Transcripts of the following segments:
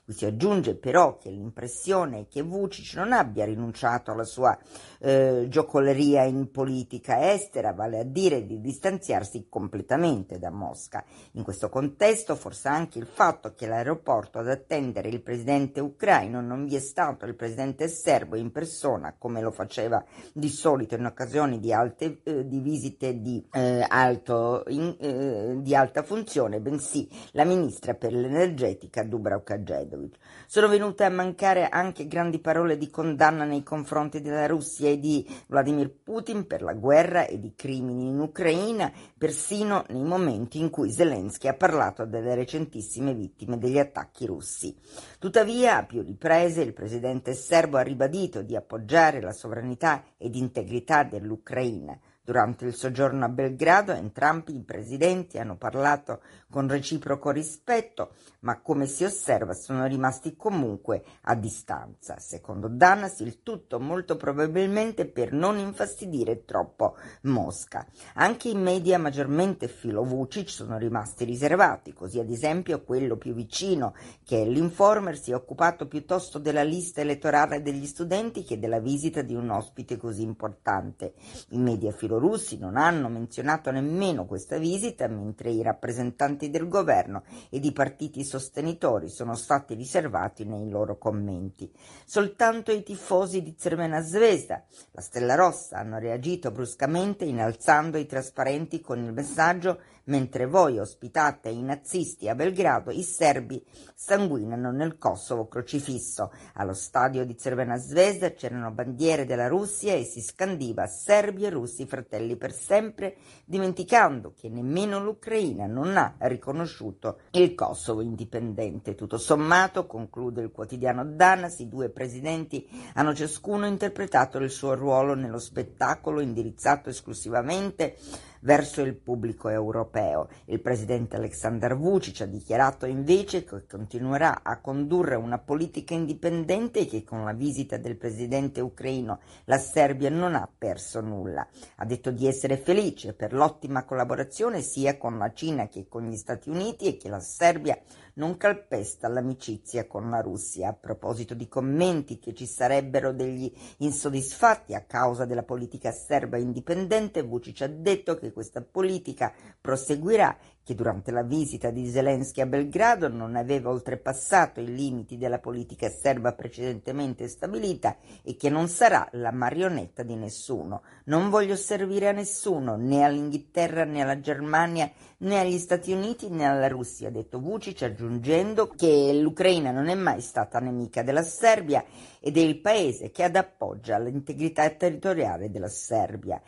Qui si aggiunge però che l'impressione è che Vučić non abbia rinunciato alla sua giocoleria in politica estera, vale a dire di distanziarsi completamente da Mosca. In questo contesto forse anche il fatto che all'aeroporto ad attendere il presidente ucraino non vi è stato il presidente serbo in persona, come lo faceva di solito in occasioni di visite di alta funzione, bensì la ministra per l'energetica Dubravka Đedović. Sono venute a mancare anche grandi parole di condanna nei confronti della Russia e di Vladimir Putin per la guerra e di crimini in Ucraina, persino nei momenti in cui Zelensky ha parlato delle recentissime vittime degli attacchi russi. Tuttavia, a più riprese, il presidente serbo ha ribadito di appoggiare la sovranità ed integrità dell'Ucraina. Durante il soggiorno a Belgrado entrambi i presidenti hanno parlato con reciproco rispetto, ma come si osserva sono rimasti comunque a distanza. Secondo Danas il tutto molto probabilmente per non infastidire troppo Mosca. Anche i media maggiormente filo-Vučić sono rimasti riservati, così ad esempio quello più vicino, che è l'Informer, si è occupato piuttosto della lista elettorale degli studenti che della visita di un ospite così importante. I media filorussi non hanno menzionato nemmeno questa visita, mentre i rappresentanti del governo ed i partiti sostenitori sono stati riservati nei loro commenti. Soltanto i tifosi di Crvena Zvezda, la Stella Rossa, hanno reagito bruscamente innalzando i trasparenti con il messaggio: mentre voi ospitate i nazisti a Belgrado, i serbi sanguinano nel Kosovo crocifisso. Allo stadio di Crvena Zvezda c'erano bandiere della Russia e si scandiva serbi e russi fratelli per sempre, dimenticando che nemmeno l'Ucraina non ha riconosciuto il Kosovo indipendente. Tutto sommato, conclude il quotidiano Danas, i due presidenti hanno ciascuno interpretato il suo ruolo nello spettacolo indirizzato esclusivamente verso il pubblico europeo. Il presidente Aleksandar Vučić ha dichiarato invece che continuerà a condurre una politica indipendente e che con la visita del presidente ucraino la Serbia non ha perso nulla. Ha detto di essere felice per l'ottima collaborazione sia con la Cina che con gli Stati Uniti e che la Serbia non calpesta l'amicizia con la Russia. A proposito di commenti che ci sarebbero degli insoddisfatti a causa della politica serba indipendente, Vučić ha detto che questa politica proseguirà, che durante la visita di Zelensky a Belgrado non aveva oltrepassato i limiti della politica serba precedentemente stabilita e che non sarà la marionetta di nessuno. Non voglio servire a nessuno, né all'Inghilterra né alla Germania né agli Stati Uniti né alla Russia, ha detto Vučić, aggiungendo che l'Ucraina non è mai stata nemica della Serbia ed è il paese che appoggia l'integrità territoriale della Serbia.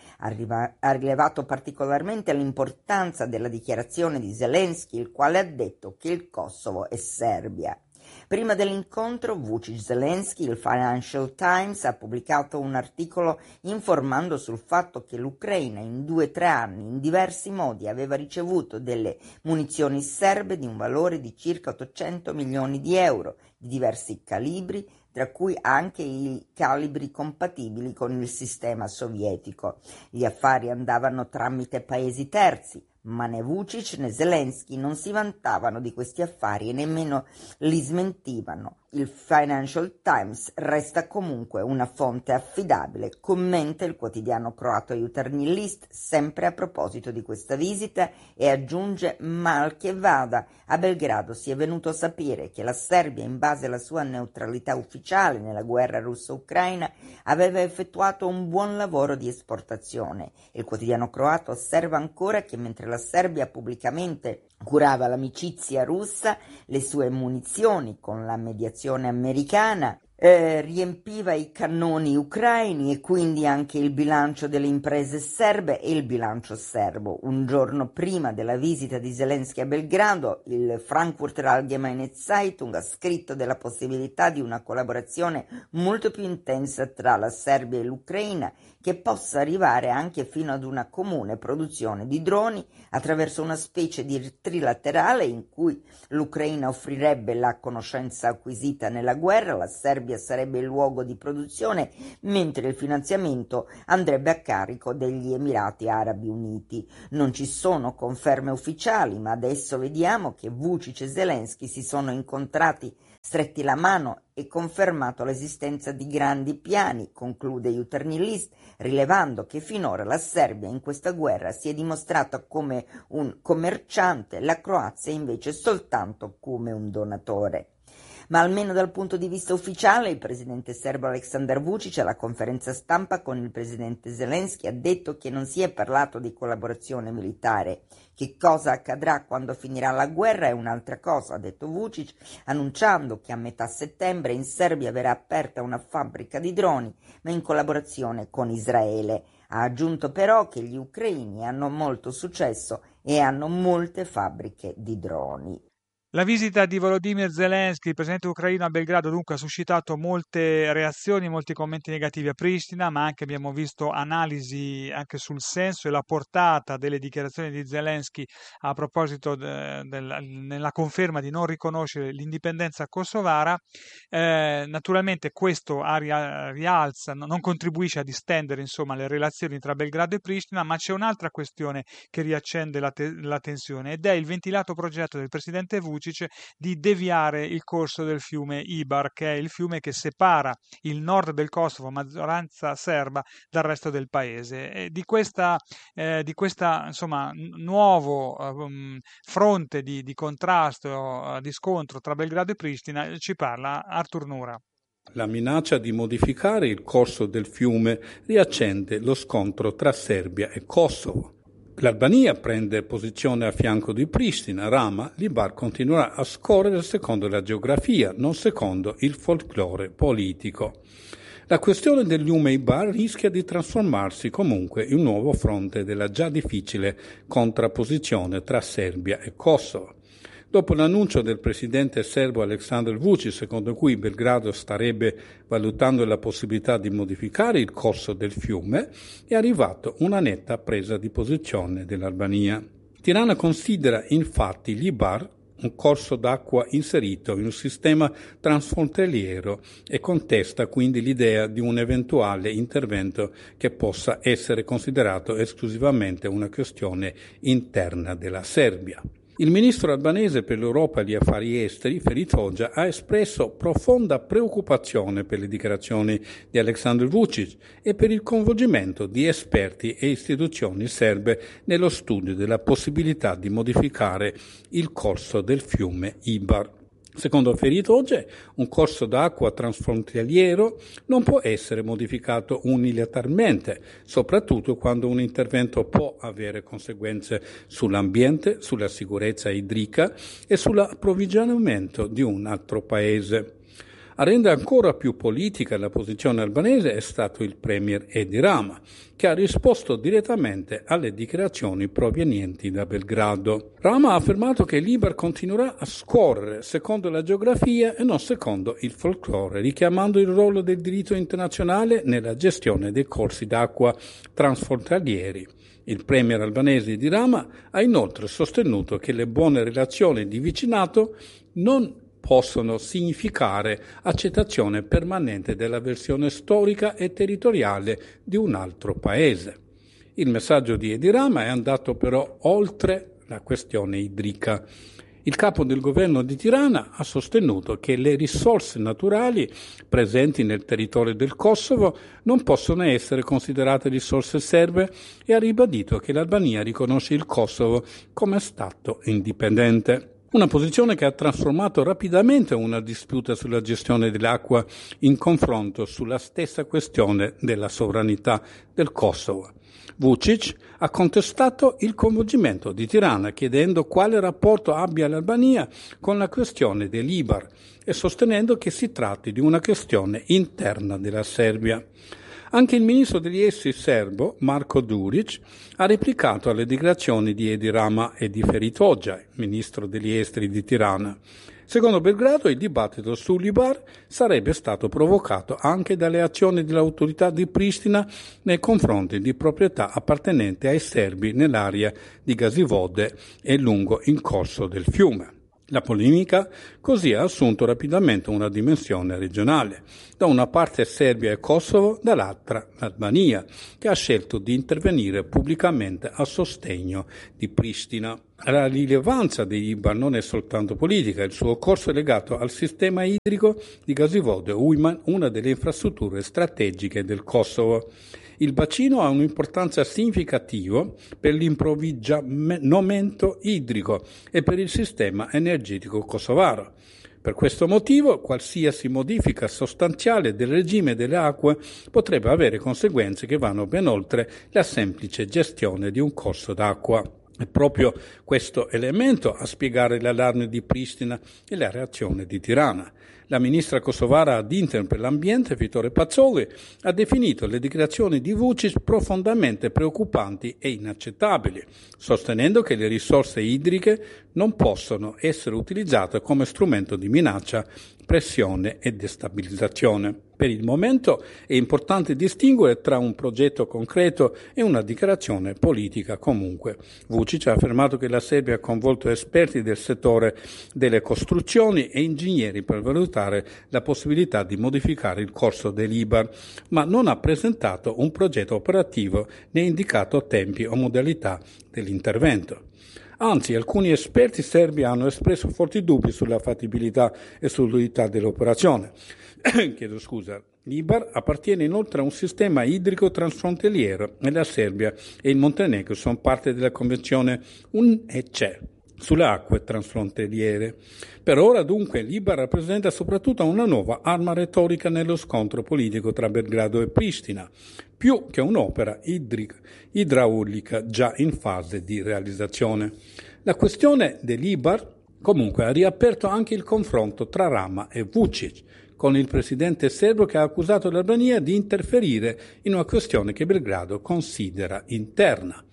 Ha rilevato particolarmente l'importanza della dichiarazione di Zelensky, il quale ha detto che il Kosovo è Serbia. Prima dell'incontro Vučić-Zelensky, il Financial Times ha pubblicato un articolo informando sul fatto che l'Ucraina in 2-3 anni in diversi modi aveva ricevuto delle munizioni serbe di un valore di circa 800 milioni di euro di diversi calibri, tra cui anche i calibri compatibili con il sistema sovietico. Gli affari andavano tramite paesi terzi, ma né Vučić né Zelensky non si vantavano di questi affari e nemmeno li smentivano. Il Financial Times resta comunque una fonte affidabile, commenta il quotidiano croato Jutarnji List, sempre a proposito di questa visita, e aggiunge: mal che vada, a Belgrado si è venuto a sapere che la Serbia, in base alla sua neutralità ufficiale nella guerra russo-ucraina, aveva effettuato un buon lavoro di esportazione. Il quotidiano croato osserva ancora che mentre la Serbia pubblicamente curava l'amicizia russa, le sue munizioni con la mediazione americana riempiva i cannoni ucraini e quindi anche il bilancio delle imprese serbe e il bilancio serbo. Un giorno prima della visita di Zelensky a Belgrado, il Frankfurter Allgemeine Zeitung ha scritto della possibilità di una collaborazione molto più intensa tra la Serbia e l'Ucraina, che possa arrivare anche fino ad una comune produzione di droni attraverso una specie di trilaterale in cui l'Ucraina offrirebbe la conoscenza acquisita nella guerra, la Serbia sarebbe il luogo di produzione, mentre il finanziamento andrebbe a carico degli Emirati Arabi Uniti. Non ci sono conferme ufficiali, ma adesso vediamo che Vučić e Zelensky si sono incontrati stretti la mano e confermato l'esistenza di grandi piani, conclude Jutarnyi-List, rilevando che finora la Serbia in questa guerra si è dimostrata come un commerciante, la Croazia invece soltanto come un donatore. Ma almeno dal punto di vista ufficiale, il presidente serbo Aleksandar Vučić alla conferenza stampa con il presidente Zelensky ha detto che non si è parlato di collaborazione militare. Che cosa accadrà quando finirà la guerra è un'altra cosa, ha detto Vučić, annunciando che a metà settembre in Serbia verrà aperta una fabbrica di droni, ma in collaborazione con Israele. Ha aggiunto però che gli ucraini hanno molto successo e hanno molte fabbriche di droni. La visita di Volodymyr Zelensky, il presidente ucraino a Belgrado, dunque ha suscitato molte reazioni, molti commenti negativi a Pristina, ma anche abbiamo visto analisi anche sul senso e la portata delle dichiarazioni di Zelensky a proposito nella conferma di non riconoscere l'indipendenza kosovara. Naturalmente questo rialza, non contribuisce a distendere insomma le relazioni tra Belgrado e Pristina, ma c'è un'altra questione che riaccende la tensione ed è il ventilato progetto del presidente Vučić di deviare il corso del fiume Ibar, che è il fiume che separa il nord del Kosovo, maggioranza serba, dal resto del paese. E di questa insomma, nuovo fronte di contrasto, di scontro tra Belgrado e Pristina ci parla Artur Nura. La minaccia di modificare il corso del fiume riaccende lo scontro tra Serbia e Kosovo. L'Albania prende posizione a fianco di Pristina, Rama, l'Ibar continuerà a scorrere secondo la geografia, non secondo il folklore politico. La questione del fiume Ibar rischia di trasformarsi comunque in un nuovo fronte della già difficile contrapposizione tra Serbia e Kosovo. Dopo l'annuncio del presidente serbo Aleksandar Vučić, secondo cui Belgrado starebbe valutando la possibilità di modificare il corso del fiume, è arrivata una netta presa di posizione dell'Albania. Tirana considera infatti l'Ibar un corso d'acqua inserito in un sistema transfrontaliero e contesta quindi l'idea di un eventuale intervento che possa essere considerato esclusivamente una questione interna della Serbia. Il ministro albanese per l'Europa e gli affari esteri, Ferit Hoxha, ha espresso profonda preoccupazione per le dichiarazioni di Aleksandar Vučić e per il coinvolgimento di esperti e istituzioni serbe nello studio della possibilità di modificare il corso del fiume Ibar. Secondo Ferit Hoxha, un corso d'acqua transfrontaliero non può essere modificato unilateralmente, soprattutto quando un intervento può avere conseguenze sull'ambiente, sulla sicurezza idrica e sull'approvvigionamento di un altro paese. A rendere ancora più politica la posizione albanese è stato il premier Edi Rama, che ha risposto direttamente alle dichiarazioni provenienti da Belgrado. Rama ha affermato che l'Ibar continuerà a scorrere secondo la geografia e non secondo il folklore, richiamando il ruolo del diritto internazionale nella gestione dei corsi d'acqua transfrontalieri. Il premier albanese Edi Rama ha inoltre sostenuto che le buone relazioni di vicinato non possono significare accettazione permanente della versione storica e territoriale di un altro paese. Il messaggio di Edi Rama è andato però oltre la questione idrica. Il capo del governo di Tirana ha sostenuto che le risorse naturali presenti nel territorio del Kosovo non possono essere considerate risorse serbe e ha ribadito che l'Albania riconosce il Kosovo come Stato indipendente. Una posizione che ha trasformato rapidamente una disputa sulla gestione dell'acqua in confronto sulla stessa questione della sovranità del Kosovo. Vučić ha contestato il coinvolgimento di Tirana, chiedendo quale rapporto abbia l'Albania con la questione dell'Ibar e sostenendo che si tratti di una questione interna della Serbia. Anche il ministro degli esteri serbo, Marko Đurić, ha replicato alle dichiarazioni di Edi Rama e di Ferit Hoxha, ministro degli esteri di Tirana. Secondo Belgrado, il dibattito sull'Ibar sarebbe stato provocato anche dalle azioni dell'autorità di Pristina nei confronti di proprietà appartenenti ai serbi nell'area di Gazivode e lungo il corso del fiume. La polemica così ha assunto rapidamente una dimensione regionale, da una parte Serbia e Kosovo, dall'altra l'Albania, che ha scelto di intervenire pubblicamente a sostegno di Pristina. La rilevanza di IBAR non è soltanto politica, il suo corso è legato al sistema idrico di Gazivode Ujman, una delle infrastrutture strategiche del Kosovo. Il bacino ha un'importanza significativa per l'improvvigionamento idrico e per il sistema energetico kosovaro. Per questo motivo, qualsiasi modifica sostanziale del regime delle acque potrebbe avere conseguenze che vanno ben oltre la semplice gestione di un corso d'acqua. È proprio questo elemento a spiegare l'allarme di Pristina e la reazione di Tirana. La ministra kosovara ad interim per l'ambiente, Vittore Pazzoli, ha definito le dichiarazioni di Vučić profondamente preoccupanti e inaccettabili, sostenendo che le risorse idriche non possono essere utilizzate come strumento di minaccia, pressione e destabilizzazione. Per il momento è importante distinguere tra un progetto concreto e una dichiarazione politica comunque. Vučić ha affermato che la Serbia ha coinvolto esperti del settore delle costruzioni e ingegneri per valutare la possibilità di modificare il corso dell'Ibar, ma non ha presentato un progetto operativo né indicato tempi o modalità dell'intervento. Anzi, alcuni esperti serbi hanno espresso forti dubbi sulla fattibilità e sull'utilità dell'operazione. Chiedo scusa. L'Ibar appartiene inoltre a un sistema idrico transfrontaliero e la Serbia e il Montenegro sono parte della Convenzione UNECE sulle acque transfrontaliere. Per ora dunque l'Ibar rappresenta soprattutto una nuova arma retorica nello scontro politico tra Belgrado e Pristina, più che un'opera idraulica già in fase di realizzazione. La questione dell'Ibar comunque ha riaperto anche il confronto tra Rama e Vučić, con il presidente serbo che ha accusato l'Albania di interferire in una questione che Belgrado considera interna.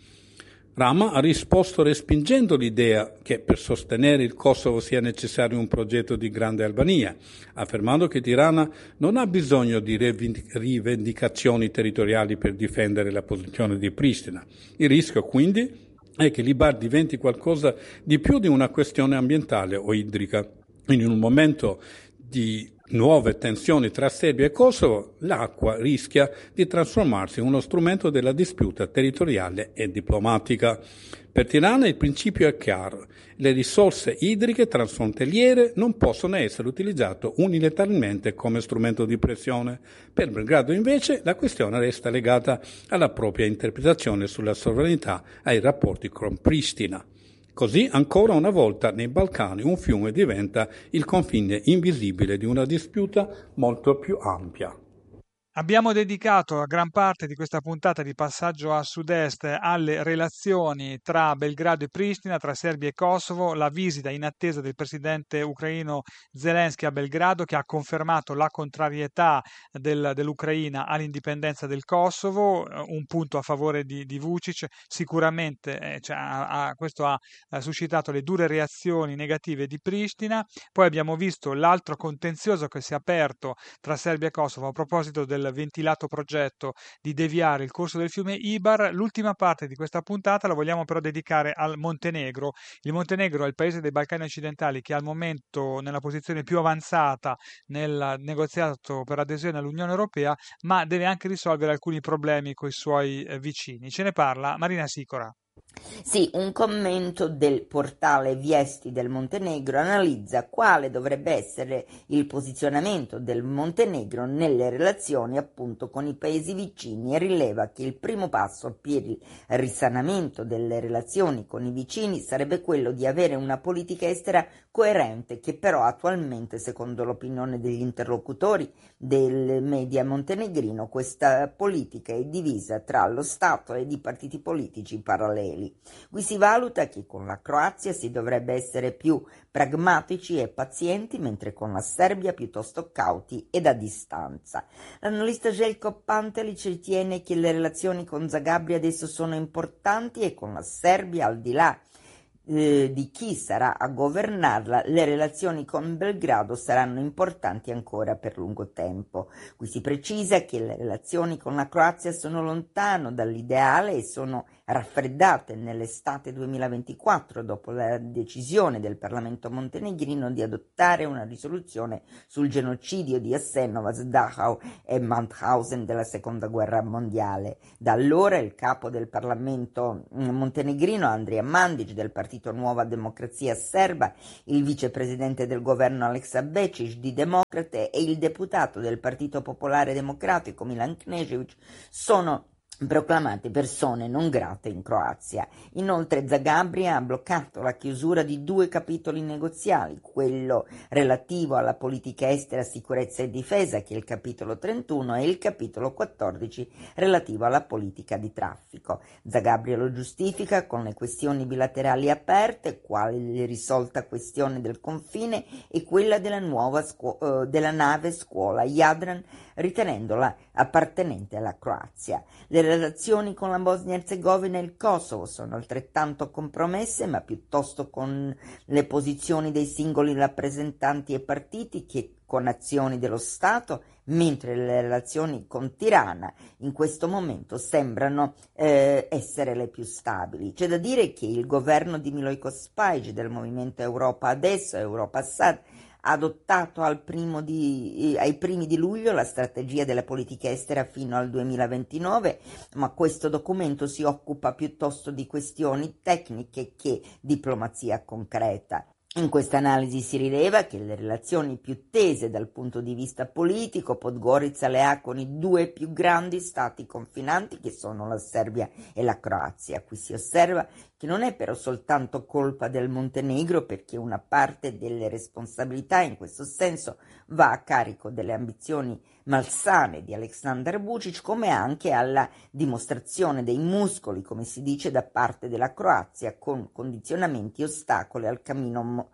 Rama ha risposto respingendo l'idea che per sostenere il Kosovo sia necessario un progetto di grande Albania, affermando che Tirana non ha bisogno di rivendicazioni territoriali per difendere la posizione di Pristina. Il rischio quindi è che l'Ibar diventi qualcosa di più di una questione ambientale o idrica. In un momento di nuove tensioni tra Serbia e Kosovo, l'acqua rischia di trasformarsi in uno strumento della disputa territoriale e diplomatica. Per Tirana il principio è chiaro: le risorse idriche transfrontaliere non possono essere utilizzate unilateralmente come strumento di pressione. Per Belgrado invece la questione resta legata alla propria interpretazione sulla sovranità e ai rapporti con Pristina. Così, ancora una volta, nei Balcani un fiume diventa il confine invisibile di una disputa molto più ampia. Abbiamo dedicato gran parte di questa puntata di Passaggio a Sud-Est alle relazioni tra Belgrado e Pristina, tra Serbia e Kosovo, la visita in attesa del presidente ucraino Zelensky a Belgrado, che ha confermato la contrarietà dell'Ucraina all'indipendenza del Kosovo, un punto a favore di Vučić. Sicuramente questo ha suscitato le dure reazioni negative di Pristina. Poi abbiamo visto l'altro contenzioso che si è aperto tra Serbia e Kosovo a proposito del ventilato progetto di deviare il corso del fiume Ibar. L'ultima parte di questa puntata la vogliamo però dedicare al Montenegro. Il Montenegro è il paese dei Balcani occidentali che al momento nella posizione più avanzata nel negoziato per adesione all'Unione Europea, ma deve anche risolvere alcuni problemi con i suoi vicini. Ce ne parla Marina Sicora. Sì, un commento del portale Viesti del Montenegro analizza quale dovrebbe essere il posizionamento del Montenegro nelle relazioni appunto con i paesi vicini e rileva che il primo passo per il risanamento delle relazioni con i vicini sarebbe quello di avere una politica estera coerente, che però attualmente, secondo l'opinione degli interlocutori del media montenegrino, questa politica è divisa tra lo Stato ed i partiti politici paralleli. Qui si valuta che con la Croazia si dovrebbe essere più pragmatici e pazienti, mentre con la Serbia piuttosto cauti ed a distanza. L'analista Željko Pantelić ritiene che le relazioni con Zagabria adesso sono importanti e con la Serbia, al di là di chi sarà a governarla, le relazioni con Belgrado saranno importanti ancora per lungo tempo. Qui si precisa che le relazioni con la Croazia sono lontano dall'ideale e sono raffreddate nell'estate 2024 dopo la decisione del Parlamento montenegrino di adottare una risoluzione sul genocidio di Jasenovac, Dachau e Mauthausen della Seconda Guerra Mondiale. Da allora il capo del Parlamento montenegrino Andrija Mandić del partito Nuova Democrazia Serba, il vicepresidente del governo Aleksa Bečić di Demokrate e il deputato del Partito Popolare Democratico Milan Knežević sono proclamate persone non grate in Croazia. Inoltre Zagabria ha bloccato la chiusura di 2 capitoli negoziali, quello relativo alla politica estera, sicurezza e difesa, che è il capitolo 31, e il capitolo 14 relativo alla politica di traffico. Zagabria lo giustifica con le questioni bilaterali aperte, quale risolta questione del confine e quella della nuova della nave scuola Jadran, ritenendola appartenente alla Croazia. Le relazioni con la Bosnia-Herzegovina e il Kosovo sono altrettanto compromesse, ma piuttosto con le posizioni dei singoli rappresentanti e partiti che con azioni dello Stato, mentre le relazioni con Tirana in questo momento sembrano essere le più stabili. C'è da dire che il governo di Milojko Spajić del movimento Europa Adesso, Europa Sad, ha adottato ai primi di luglio la strategia della politica estera fino al 2029, ma questo documento si occupa piuttosto di questioni tecniche che diplomazia concreta. In questa analisi si rileva che le relazioni più tese dal punto di vista politico Podgorica le ha con i 2 più grandi stati confinanti, che sono la Serbia e la Croazia. Qui si osserva che non è però soltanto colpa del Montenegro, perché una parte delle responsabilità in questo senso va a carico delle ambizioni malsane di Aleksandar Vučić, come anche alla dimostrazione dei muscoli, come si dice, da parte della Croazia, con condizionamenti e ostacoli al cammino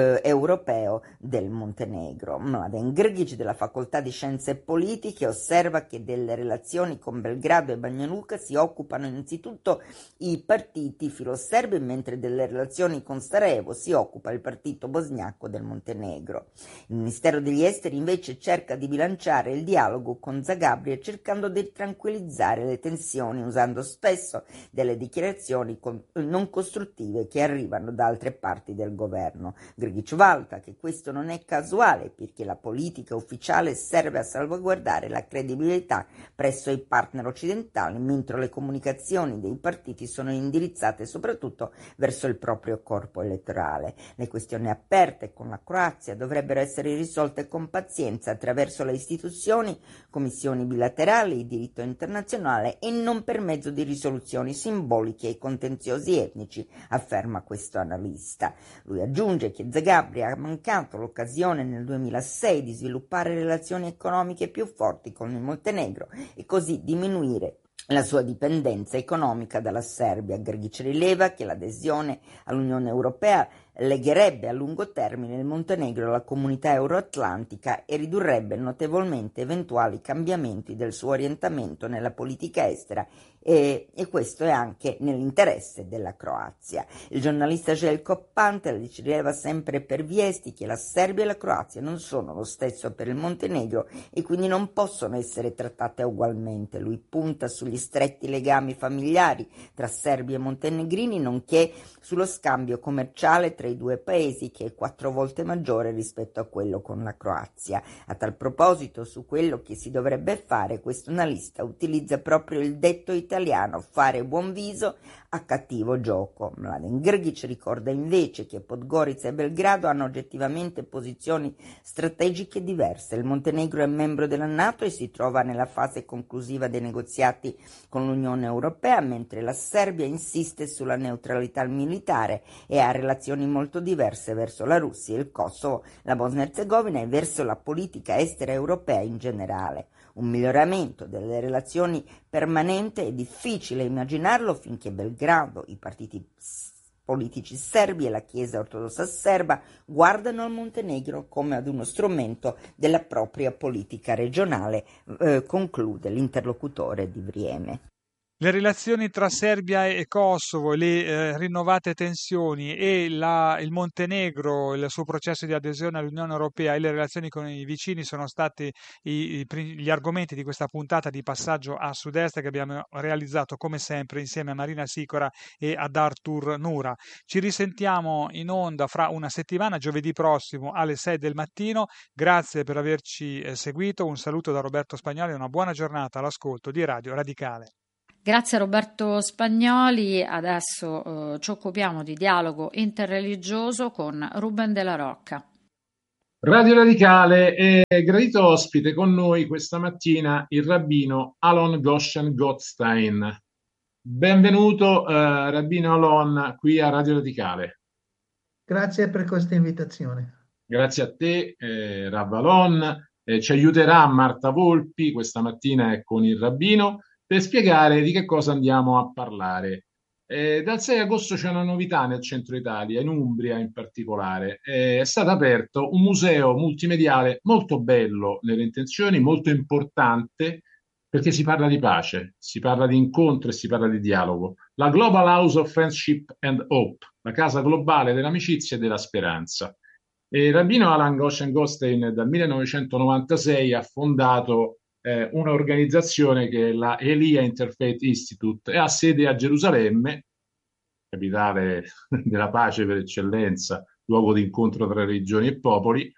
europeo del Montenegro. Mladen Grgić della Facoltà di Scienze Politiche osserva che delle relazioni con Belgrado e Banja Luka si occupano innanzitutto i partiti filoserbi, mentre delle relazioni con Sarajevo si occupa il partito bosniaco del Montenegro. Il Ministero degli Esteri invece cerca di bilanciare il dialogo con Zagabria cercando di tranquillizzare le tensioni usando spesso delle dichiarazioni non costruttive che arrivano da altre parti del governo. Grgić valuta che questo non è casuale, perché la politica ufficiale serve a salvaguardare la credibilità presso i partner occidentali, mentre le comunicazioni dei partiti sono indirizzate soprattutto verso il proprio corpo elettorale. Le questioni aperte con la Croazia dovrebbero essere risolte con pazienza attraverso le istituzioni, commissioni bilaterali, diritto internazionale e non per mezzo di risoluzioni simboliche e contenziosi etnici, afferma questo analista. Lui aggiunge che Zagabria ha mancato l'occasione nel 2006 di sviluppare relazioni economiche più forti con il Montenegro e così diminuire la sua dipendenza economica dalla Serbia. Grgić rileva che l'adesione all'Unione Europea legherebbe a lungo termine il Montenegro alla comunità euroatlantica e ridurrebbe notevolmente eventuali cambiamenti del suo orientamento nella politica estera, e questo è anche nell'interesse della Croazia. Il giornalista Željko Pantelić rileva sempre per Viesti che la Serbia e la Croazia non sono lo stesso per il Montenegro e quindi non possono essere trattate ugualmente. Lui punta sugli stretti legami familiari tra serbi e montenegrini, nonché sullo scambio commerciale tra i 2 paesi, che è 4 volte maggiore rispetto a quello con la Croazia. A tal proposito, su quello che si dovrebbe fare, questo analista utilizza proprio il detto italiano: fare buon viso a cattivo gioco. Mladen Grgić ricorda invece che Podgorica e Belgrado hanno oggettivamente posizioni strategiche diverse. Il Montenegro è membro della NATO e si trova nella fase conclusiva dei negoziati con l'Unione Europea, mentre la Serbia insiste sulla neutralità militare e ha relazioni molto diverse verso la Russia, il Kosovo, la Bosnia-Herzegovina e verso la politica estera europea in generale. Un miglioramento delle relazioni permanente è difficile immaginarlo finché Belgrado, i partiti politici serbi e la Chiesa ortodossa serba guardano al Montenegro come ad uno strumento della propria politica regionale, conclude l'interlocutore di Vrieme. Le relazioni tra Serbia e Kosovo, le rinnovate tensioni e il Montenegro, il suo processo di adesione all'Unione Europea e le relazioni con i vicini sono stati gli argomenti di questa puntata di Passaggio a Sud-Est che abbiamo realizzato come sempre insieme a Marina Sicora e ad Artur Nura. Ci risentiamo in onda fra una settimana, giovedì prossimo alle 6 del mattino. Grazie per averci seguito, un saluto da Roberto Spagnoli e una buona giornata all'ascolto di Radio Radicale. Grazie a Roberto Spagnoli, adesso ci occupiamo di dialogo interreligioso con Ruben Della Rocca. Radio Radicale è gradito ospite con noi questa mattina il rabbino Alon Goshen Gottstein. Benvenuto rabbino Alon qui a Radio Radicale. Grazie per questa invitazione. Grazie a te Rav Alon. Ci aiuterà Marta Volpi, questa mattina è con il rabbino, per spiegare di che cosa andiamo a parlare. Dal 6 agosto c'è una novità nel centro Italia, in Umbria in particolare. È stato aperto un museo multimediale molto bello nelle intenzioni, molto importante, perché si parla di pace, si parla di incontro e si parla di dialogo. La Global House of Friendship and Hope, la casa globale dell'amicizia e della speranza. Rabbino Alan Goshen Goldstein dal 1996 ha fondato un'organizzazione che è la Elia Interfaith Institute e ha sede a Gerusalemme, capitale della pace per eccellenza, luogo di incontro tra religioni e popoli,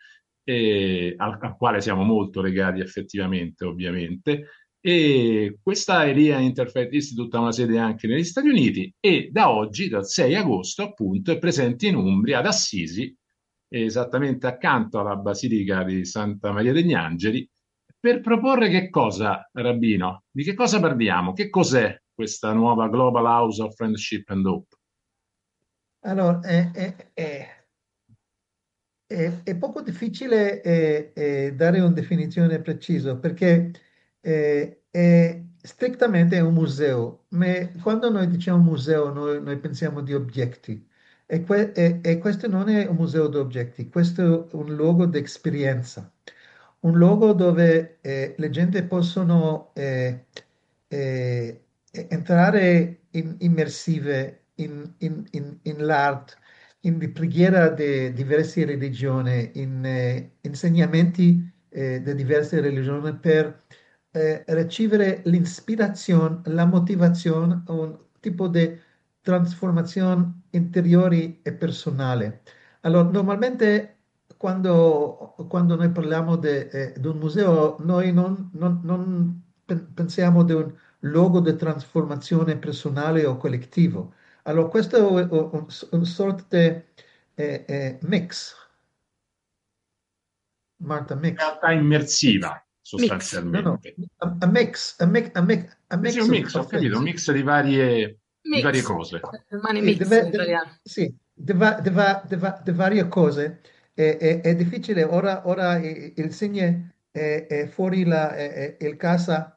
al quale siamo molto legati effettivamente, ovviamente. E questa Elia Interfaith Institute ha una sede anche negli Stati Uniti e da oggi, dal 6 agosto, appunto, è presente in Umbria, ad Assisi, esattamente accanto alla Basilica di Santa Maria degli Angeli, per proporre che cosa, Rabbino? Di che cosa parliamo? Che cos'è questa nuova Global House of Friendship and Hope? Allora, è poco difficile dare una definizione precisa perché è strettamente un museo, ma quando noi diciamo museo noi pensiamo di oggetti e questo non è un museo di oggetti, questo è un luogo di esperienza, un luogo dove le gente possono entrare immersive in l'arte, in preghiera di diverse religioni, in insegnamenti di diverse religioni per ricevere l'ispirazione, la motivazione, un tipo di trasformazione interiore e personale. Allora, normalmente quando noi parliamo di un museo, noi non pensiamo di un luogo di trasformazione personale o collettivo. Allora, questo è un sorta di mix. Marta, mix. Realtà immersiva, No, sostanzialmente. a mix Sì, un mix, ho capito, un mix di varie cose. Rimane Sì, mix in italiano. sì, di varie cose. È difficile, ora il segno è fuori il casa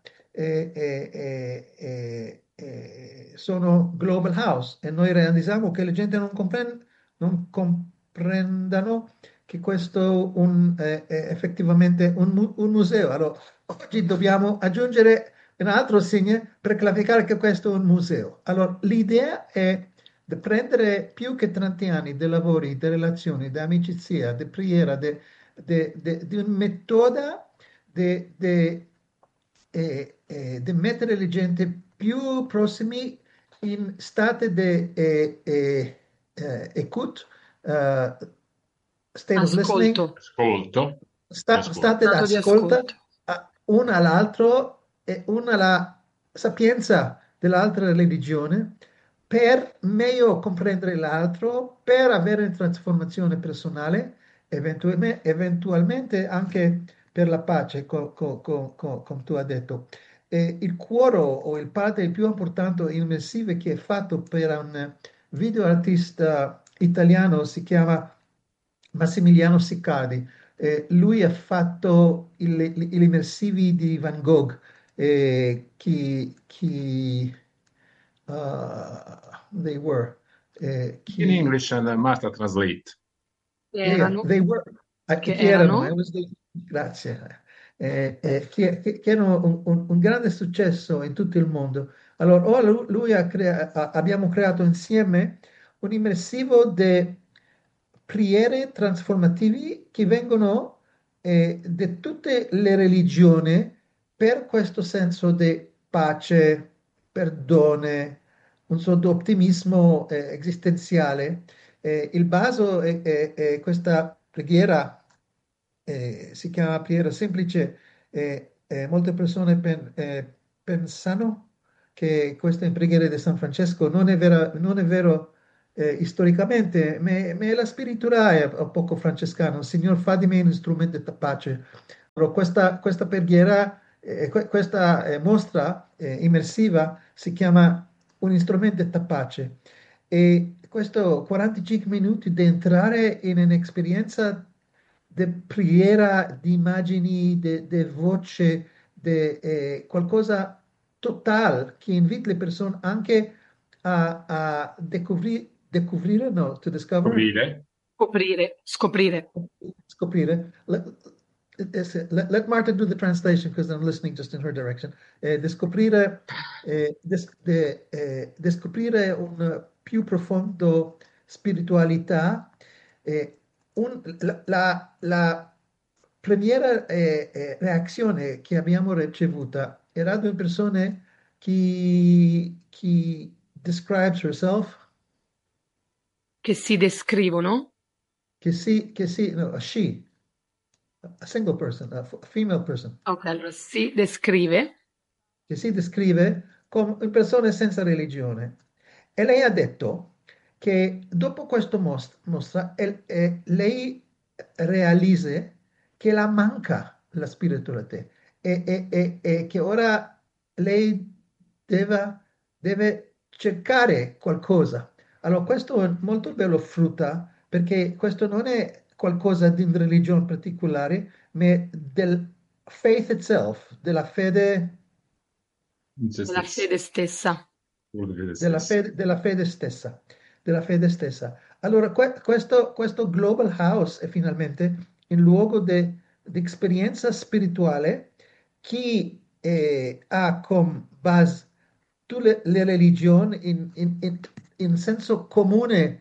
sono Global House e noi realizziamo che la gente non comprendano che questo è effettivamente un museo. Allora, oggi dobbiamo aggiungere un altro segno per clarificare che questo è un museo. Allora, l'idea è di prendere più che 30 anni di lavori, di relazioni, di amicizia, di preghiera, di un metodo di mettere le gente più prossimi in stato di écoute, state of listening, Ascolto. state Stato di d'ascolto ascolto. uno all'altro e una alla sapienza dell'altra religione per meglio comprendere l'altro, per avere una trasformazione personale, eventualmente anche per la pace, come tu hai detto. Il cuore o il parte più importante immersivo che è fatto per un videoartista italiano si chiama Massimiliano Siccardi. Lui ha fatto gli immersivi di Van Gogh, they were, In English and Marta translate. Erano, they were, che chi erano? erano? Grazie. Che erano un grande successo in tutto il mondo. Allora, abbiamo creato insieme un immersivo di preghiere trasformativi che vengono da tutte le religioni per questo senso di pace, perdono, un sorta di ottimismo esistenziale. Il baso è questa preghiera, si chiama preghiera semplice. Molte persone pensano che questa preghiera di San Francesco non è vero storicamente, ma è la scrittura è un poco francescana. Signor, fa di me un strumento di pace. Allora, questa preghiera, questa mostra immersiva si chiama un strumento di pace. E questo 45 minuti di entrare in un'esperienza di preghiera, di immagini, di voce, di qualcosa totale che invita le persone anche a scoprire, no, to discover, Scoprire. Scoprire. scoprire. Let Martha do the translation because I'm listening just in her direction. De scoprire un più profondo spiritualità. La prima reazione che abbiamo ricevuta era di una persona che describes herself, Che si descrivono. no, a she, a single person, a female person, Ok, allora si descrive che si descrive come una persona senza religione. E lei ha detto che dopo questa mostra lei realizza che la manca la spiritualità e che ora lei deve cercare qualcosa. Allora, questo è molto bello frutta perché questo non è qualcosa di una religione particolare, ma del faith itself, della fede In se la stesso. fede stessa. Solo di se della stesso. della fede stessa, della fede stessa. Allora, questo Global House è finalmente un luogo di esperienza spirituale che ha come base tutte le religioni in senso comune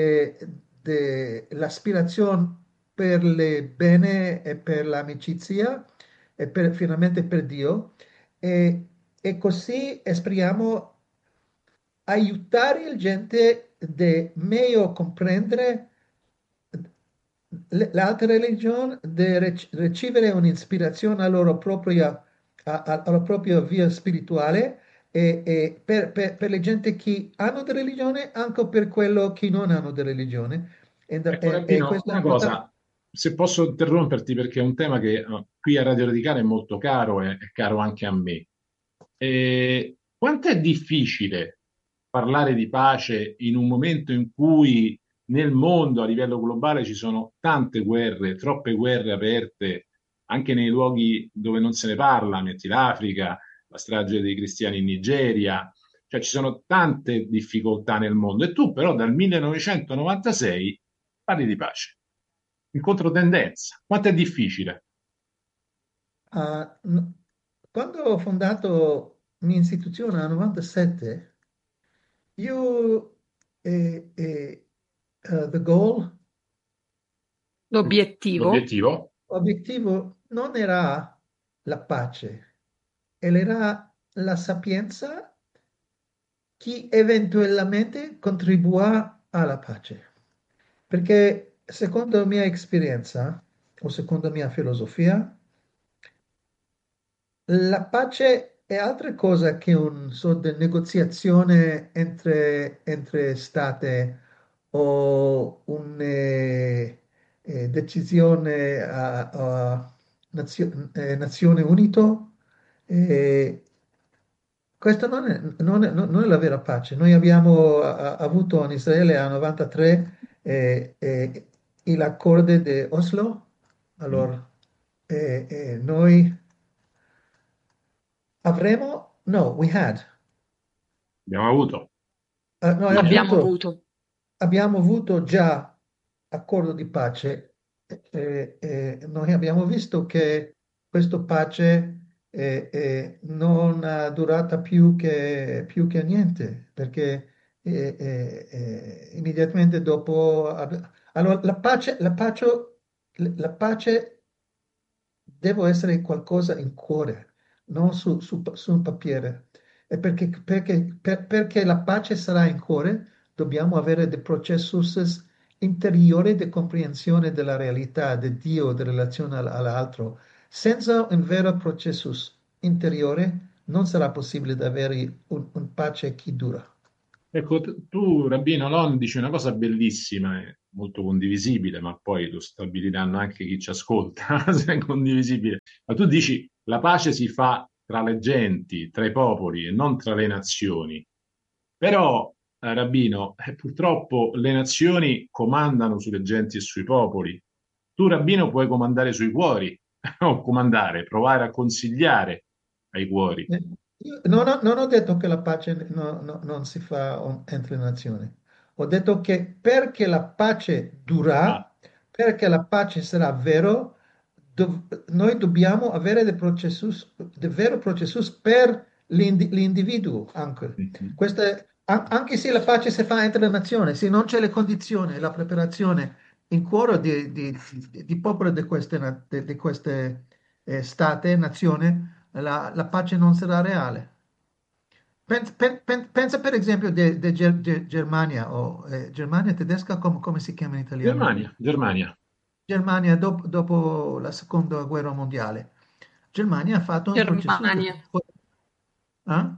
dell'aspirazione per il bene e per l'amicizia e finalmente per Dio. E così esprimiamo aiutare la gente a meglio comprendere l'altra religione, di ricevere un'ispirazione alla propria via spirituale e per le gente che hanno di religione, anche per quello che non hanno di religione. Ecco, E Rabbino, questo è una cosa, se posso interromperti perché è un tema che qui a Radio Radicale è molto caro e è caro anche a me. Quanto è difficile parlare di pace in un momento in cui nel mondo a livello globale ci sono tante guerre, troppe guerre aperte, anche nei luoghi dove non se ne parla, metti l'Africa, la strage dei cristiani in Nigeria, cioè ci sono tante difficoltà nel mondo e tu però dal 1996 parli di pace, in controtendenza. Quanto è difficile? Ah, quando ho fondato la mia istituzione nel 97, io the goal, L'obiettivo L'obiettivo? l'obiettivo non era la pace, era la sapienza che eventualmente contribuirà alla pace. Perché secondo la mia esperienza o secondo la mia filosofia, la pace è altra cosa che un sorta di negoziazione entre stati o decisione a Nazione Unito. Eh, Questa non è la vera pace. Noi abbiamo avuto in Israele a 93 l'accordo di Oslo. Mm. Allora, noi avremo, no, we had. Abbiamo avuto. Noi abbiamo avuto. abbiamo avuto già accordo di pace. Noi abbiamo visto che questa pace non ha durata più che niente, perché immediatamente dopo... Allora, la pace deve essere qualcosa in cuore, non su un papiere. E perché la pace sarà in cuore, dobbiamo avere dei processus interiori di comprensione della realtà, di Dio, di relazione all'altro. Senza un vero processus interiore non sarà possibile avere un pace che dura. Ecco, tu, Rabbino Lon, dici una cosa bellissima e molto condivisibile, ma poi lo stabiliranno anche chi ci ascolta, se è condivisibile. Ma tu dici la pace si fa tra le genti, tra i popoli e non tra le nazioni. Però, Rabbino, purtroppo le nazioni comandano sulle genti e sui popoli. Tu, Rabbino, puoi comandare sui cuori, o comandare, provare a consigliare ai cuori. Io non ho detto che la pace non si fa entre nazioni. Ho detto che perché la pace Ah, dura, perché la pace sarà vero, noi dobbiamo avere dei veri processus per l'individuo anche. mhm. Anche se la pace si fa entre le nazioni, se non c'è le condizioni, la preparazione in cuore di popolo di queste state, nazioni, la pace non sarà reale. Pensa per esempio di Germania o Germania tedesca, come si chiama in italiano? Germania, Germania. Germania dopo la seconda guerra mondiale. Germania ha fatto un processo di... Germania. Ah?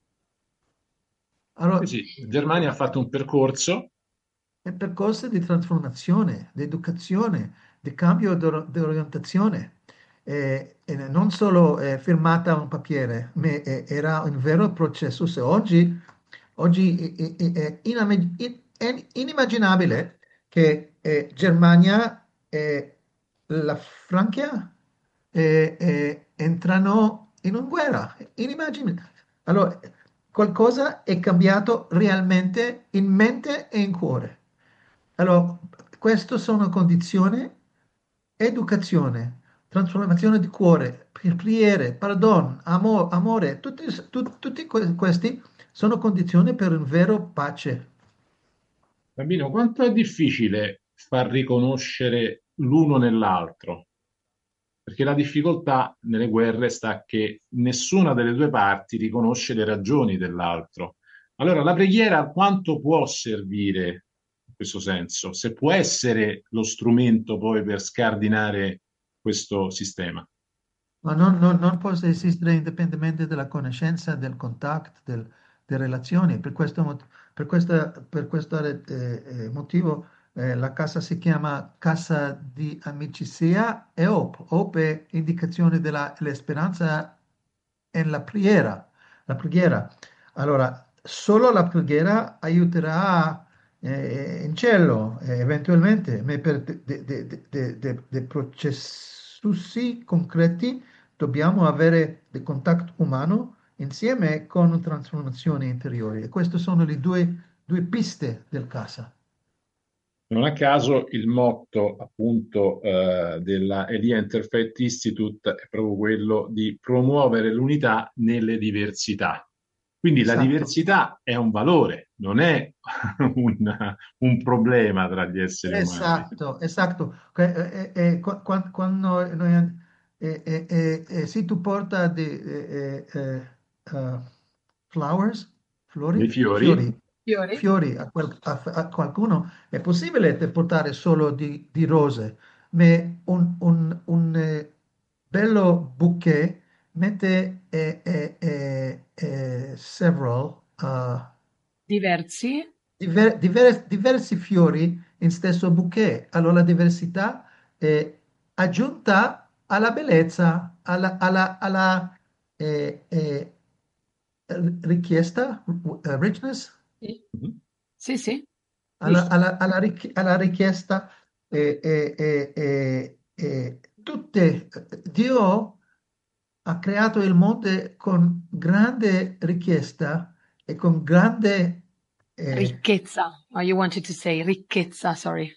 Sì, Allora, sì, Germania ha fatto un percorso. è percorso di trasformazione, di educazione, di cambio di orientazione. E non solo firmata un papiere, ma era un vero processo. Se oggi è è inimmaginabile che Germania e la Francia entrano in una guerra. Inimmaginabile. Allora, qualcosa è cambiato realmente in mente e in cuore. Allora, queste sono condizioni, educazione, trasformazione di cuore, preghiere, perdono, amore, tutti questi sono condizioni per un vero pace. Bambino, quanto è difficile far riconoscere l'uno nell'altro? Perché la difficoltà nelle guerre sta che nessuna delle due parti riconosce le ragioni dell'altro. Allora, la preghiera quanto può servire in questo senso? Se può essere lo strumento poi per scardinare questo sistema. Ma non può esistere indipendentemente dalla conoscenza, del contatto, delle relazioni. Per questo motivo la casa si chiama Casa di Amicizia e Hope. Hope è indicazione della speranza e la preghiera. La preghiera. Allora, solo la preghiera aiuterà in cielo, eventualmente, ma per dei processi concreti dobbiamo avere del contatto umano insieme con trasformazioni interiori. E queste sono le due piste del casa. Non a caso il motto appunto della Elia Interfaith Institute è proprio quello di promuovere l'unità nelle diversità. Quindi la Esatto, diversità è un valore, non è un problema tra gli esseri umani. esatto, esatto. Quando se tu porta uh, flowers, Dei fiori, fiori, Fiori? fiori a qualcuno, è possibile portare solo di rose, ma un bello bouquet mette several Diversi? diversi fiori in stesso bouquet. Allora la diversità è aggiunta alla bellezza, alla richiesta, richness, Sì, mhm, sì, sì, giusto? alla richiesta. Dio ha creato il mondo con grande richiesta e con grande eh, ricchezza. Oh, you wanted to say ricchezza, sorry.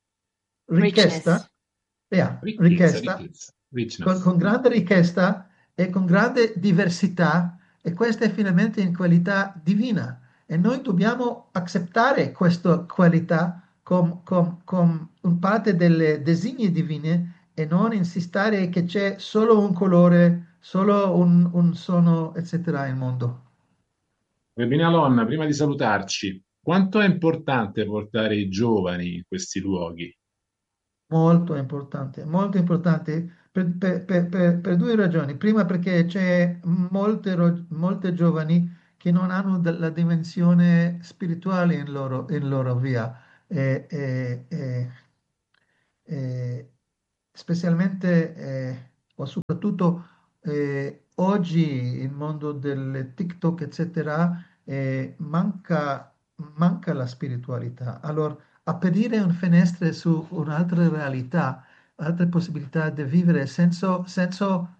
Richness. richiesta, Ricchezza, richiesta, ricchezza, richness. con grande richiesta e con grande diversità e questa è finalmente in qualità divina e noi dobbiamo accettare questa qualità come un parte delle designi divine e non insistere che c'è solo un colore, solo un suono, eccetera, nel mondo. Rabbino Alon, prima di salutarci, quanto è importante portare i giovani in questi luoghi? Molto importante per due ragioni. Prima perché c'è molte giovani che non hanno la dimensione spirituale in loro via. E, e- e- e specialmente o soprattutto oggi il mondo del TikTok, eccetera, manca la spiritualità. Allora, aprire un finestre su un'altra realtà, altre possibilità di vivere senza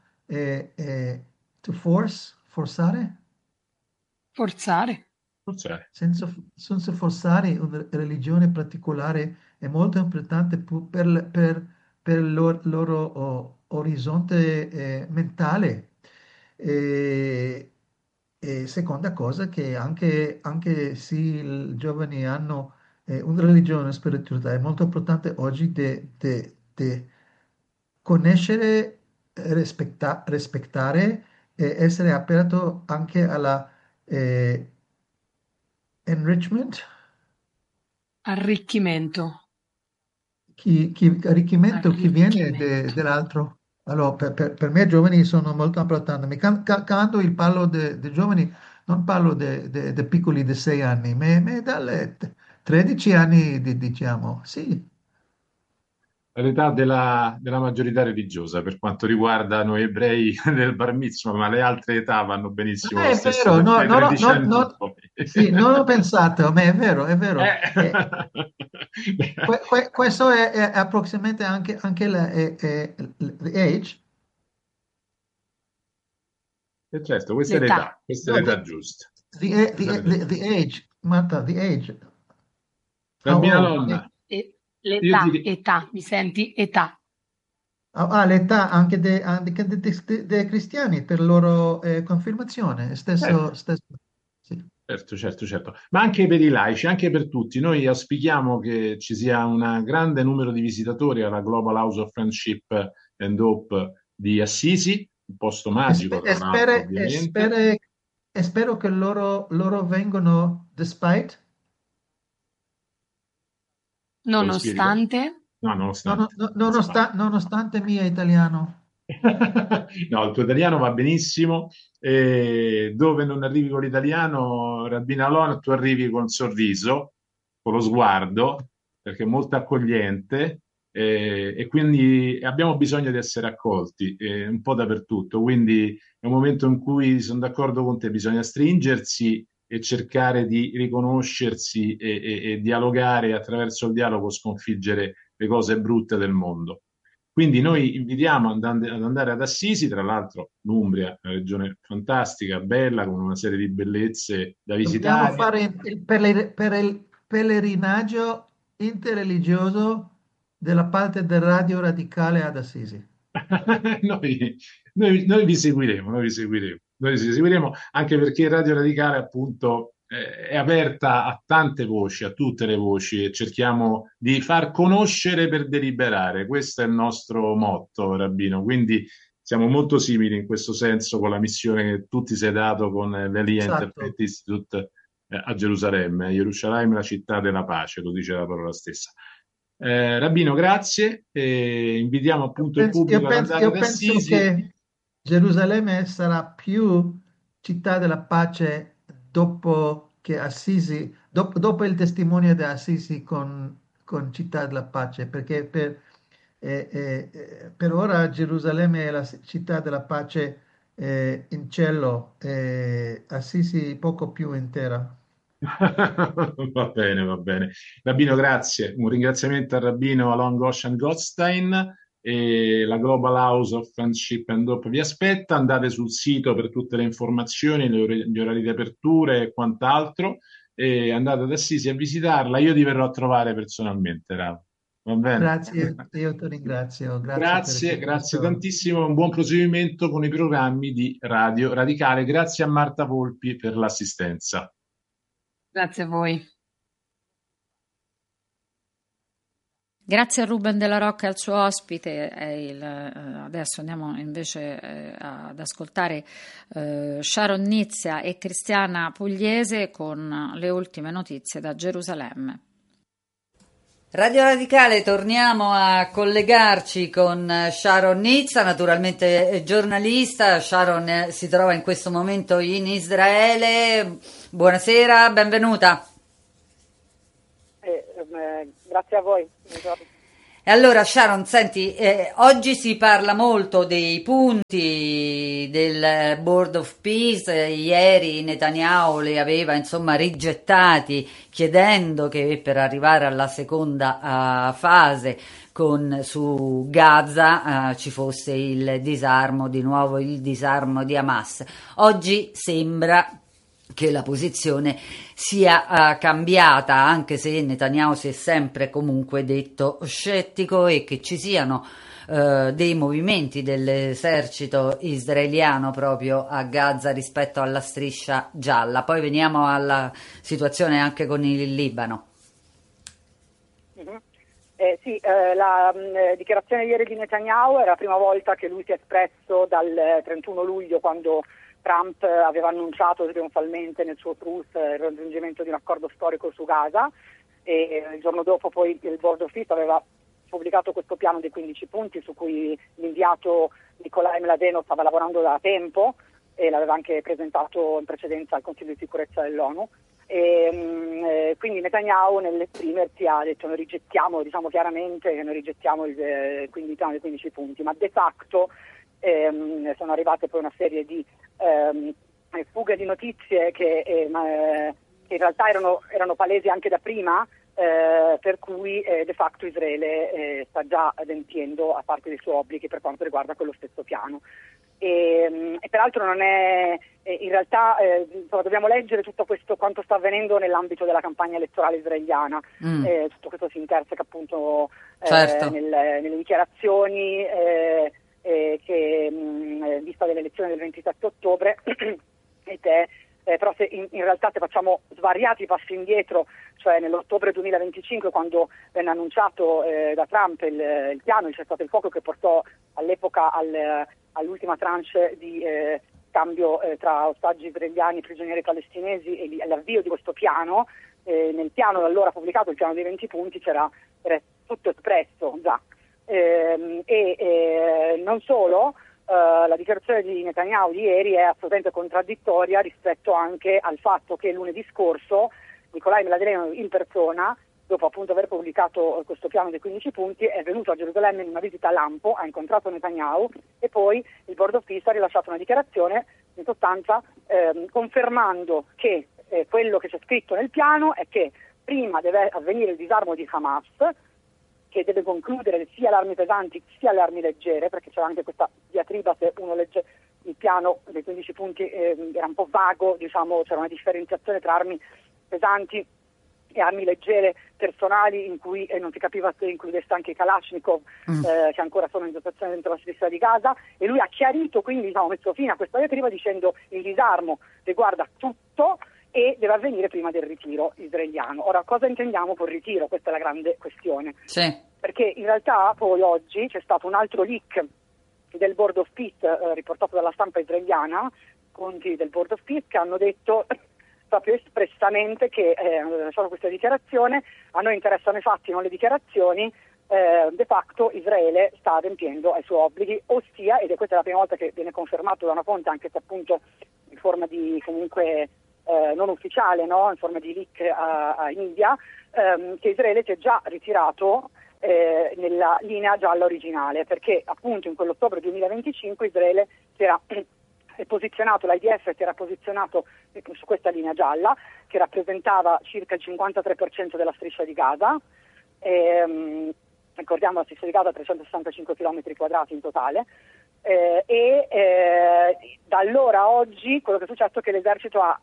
forzare, Forzare. Forse senza forzare una religione particolare è molto importante per il loro orizzonte mentale. E, e seconda cosa che anche se i giovani hanno una religione, una spiritualità, è molto importante oggi di conoscere, rispettare e essere aperto anche alla eh, enrichment, Arricchimento. arricchimento che viene Arricchimento. dall'altro. Allora, per me i giovani sono molto importanti. Quando il parlo dei giovani, non parlo dei piccoli di 6 anni, ma dalle 13 anni, diciamo, sì. l'età della maggiorità religiosa per quanto riguarda noi ebrei del Bar Mitzvah, ma le altre età vanno benissimo Ma lo è stesso, vero, dai 13 anni in poi. sì, non ho pensato, ma è vero, è vero. Questo è approssimatamente anche l'age. Certo, L'età. questa è No, l'età giusta. the, Questa è l'età. the age, Marta, the age. How Rabbina old? Lonna, io L'età, direi età, mi senti? Età. L'età anche dei cristiani per loro confermazione, certo. sì. Certo, certo, certo, ma anche per i laici, anche per tutti. Noi auspichiamo che ci sia un grande numero di visitatori alla Global House of Friendship and Hope di Assisi, un posto E, magico, spe- tra e l'altro, spere- e ovviamente. spere- e spero che loro vengono despite, Con lo spirito? Nonostante. No, nonostante. nonostante mio italiano. No, il tuo italiano va benissimo. Dove non arrivi con l'italiano, Rabbina Alon, tu arrivi con il sorriso, con lo sguardo, perché è molto accogliente e quindi abbiamo bisogno di essere accolti un po' dappertutto. Quindi è un momento in cui sono d'accordo con te, bisogna stringersi e cercare di riconoscersi e dialogare e attraverso il dialogo sconfiggere le cose brutte del mondo. Quindi noi invitiamo ad andare ad Assisi, tra l'altro l'Umbria è una regione fantastica, bella, con una serie di bellezze da Dobbiamo visitare. fare il pellegrinaggio interreligioso della parte del Radio Radicale ad Assisi. Noi, noi vi seguiremo, noi vi seguiremo anche perché Radio Radicale appunto è aperta a tante voci, a tutte le voci e cerchiamo di far conoscere per deliberare. Questo è il nostro motto, Rabbino. Quindi siamo molto simili in questo senso con la missione che tu ti sei dato con l'Elia Esatto. Interfaith Institute a Gerusalemme. Gerusalemme, la città della pace, lo dice la parola stessa. Rabbino, grazie. Invitiamo appunto il pubblico ad andare Io ad penso Assisi. che Gerusalemme sarà più città della pace dopo che Assisi, dopo il testimonio di Assisi con città della pace, perché per ora Gerusalemme è la città della pace in cielo, Assisi poco più intera. Va bene, va bene. Rabbino, grazie. Un ringraziamento al Rabbino Alon Goshen Gottstein e la Global House of Friendship and Hope vi aspetta. Andate sul sito per tutte le informazioni, gli orari di apertura e quant'altro e andate ad Assisi a visitarla. Io ti verrò a trovare personalmente, Rav. Va bene. Grazie, io ti ringrazio, grazie per Grazie, grazie questo. tantissimo. Un buon proseguimento con i programmi di Radio Radicale. Grazie a Marta Volpi per l'assistenza. Grazie a voi. Grazie a Ruben Della Rocca e al suo ospite. Adesso andiamo invece ad ascoltare Sharon Nizia e Cristiana Pugliese con le ultime notizie da Gerusalemme. Radio Radicale, torniamo a collegarci con Sharon Nizia, naturalmente giornalista. Sharon si trova in questo momento in Israele. Buonasera, benvenuta. Grazie a voi. Buongiorno. E allora Sharon, senti, oggi si parla molto dei punti del Board of Peace, ieri Netanyahu li aveva insomma rigettati chiedendo che per arrivare alla seconda fase su Gaza ci fosse il disarmo, di nuovo il disarmo di Hamas. Oggi sembra che la posizione sia cambiata, anche se Netanyahu si è sempre comunque detto scettico, e che ci siano dei movimenti dell'esercito israeliano proprio a Gaza rispetto alla striscia gialla. Poi veniamo alla situazione anche con il Libano. Sì, la dichiarazione ieri di Netanyahu era la prima volta che lui si è espresso dal 31 luglio, quando Trump aveva annunciato trionfalmente nel suo truce il raggiungimento di un accordo storico su Gaza, e il giorno dopo poi il Board of Peace aveva pubblicato questo piano dei 15 punti su cui l'inviato Nicolai Mladeno stava lavorando da tempo e l'aveva anche presentato in precedenza al Consiglio di sicurezza dell'ONU. Quindi Netanyahu nell'esprimersi ha detto: noi rigettiamo, diciamo chiaramente che noi rigettiamo il piano dei 15 punti, ma de facto sono arrivate poi una serie di fughe di notizie che in realtà erano palesi anche da prima, per cui de facto Israele sta già adempiendo a parte dei suoi obblighi per quanto riguarda quello stesso piano. E peraltro non è in realtà dobbiamo leggere tutto questo, quanto sta avvenendo nell'ambito della campagna elettorale israeliana. Tutto questo si interseca appunto Certo. nelle dichiarazioni che vista delle elezioni del 27 ottobre però se in realtà se facciamo svariati passi indietro, cioè nell'ottobre 2025, quando venne annunciato da Trump il piano, il cessate il fuoco che portò all'epoca all'ultima tranche di cambio tra ostaggi israeliani e prigionieri palestinesi e all'avvio di questo piano, nel piano allora pubblicato, il piano dei 20 punti, era tutto espresso già. Non solo, la dichiarazione di Netanyahu di ieri è assolutamente contraddittoria rispetto anche al fatto che lunedì scorso Nicolai Mladeno in persona, dopo appunto aver pubblicato questo piano dei 15 punti, è venuto a Gerusalemme in una visita lampo, ha incontrato Netanyahu e poi il Board of Peace ha rilasciato una dichiarazione in sostanza confermando che quello che c'è scritto nel piano è che prima deve avvenire il disarmo di Hamas, che deve concludere sia le armi pesanti sia le armi leggere, perché c'era anche questa diatriba, se uno legge il piano dei 15 punti era un po' vago, diciamo, c'era una differenziazione tra armi pesanti e armi leggere personali, in cui non si capiva se includesse anche i Kalashnikov, che ancora sono in dotazione dentro la striscia di Gaza, e lui ha chiarito, quindi messo fine a questa diatriba dicendo: il disarmo riguarda tutto e deve avvenire prima del ritiro israeliano. Ora, cosa intendiamo con ritiro? Questa è la grande questione. Sì. Perché in realtà poi oggi c'è stato un altro leak del Board of Peace riportato dalla stampa israeliana, conti del Board of Peace, che hanno detto proprio espressamente che hanno lasciato questa dichiarazione: a noi interessano i fatti, non le dichiarazioni. De facto Israele sta adempiendo ai suoi obblighi, ossia, ed è questa la prima volta che viene confermato da una fonte, anche se appunto in forma di comunque non ufficiale, no? In forma di leak a India, che Israele si è già ritirato nella linea gialla originale, perché appunto in quell'ottobre 2025 Israele si era posizionato, l'IDF si era posizionato su questa linea gialla che rappresentava circa il 53% della striscia di Gaza. Ricordiamo, la striscia di Gaza 365 km quadrati in totale, da allora a oggi quello che è successo è che l'esercito ha